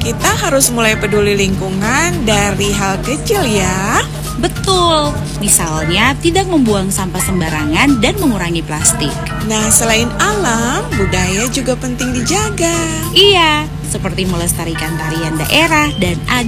kita harus mulai peduli lingkungan dari hal kecil ya. Betul, misalnya tidak membuang sampah sembarangan dan mengurangi plastik. Nah, selain alam, budaya juga penting dijaga. Iya, seperti melestarikan tarian daerah dan